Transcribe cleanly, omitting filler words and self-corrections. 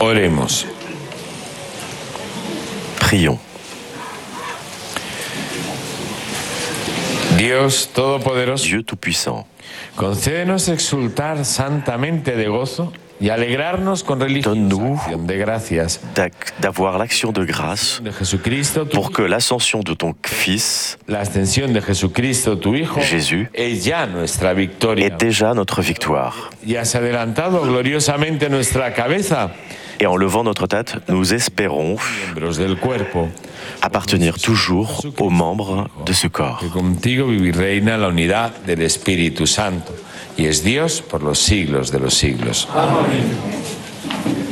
Oremos. Prions. Dios Todopoderoso, Dieu Tout-Puissant, concédenos exultar santamente de gozo y alegrarnos con religiosa donne-nous acción de gracias d'avoir l'action de grâce de Jesucristo, tu pour que l'ascension de ton Fils, la ascensión de Jesucristo, tu Hijo, Jésus, es ya nuestra victoria. est déjà notre victoire. Y has adelantado gloriosamente nuestra cabeza, Et en levant notre tête, nous espérons miembros del cuerpo, appartenir toujours aux membres de ce corps. que contigo vive y reina la unidad del Espíritu Santo, y es Dios por los siglos de los siglos. Amén.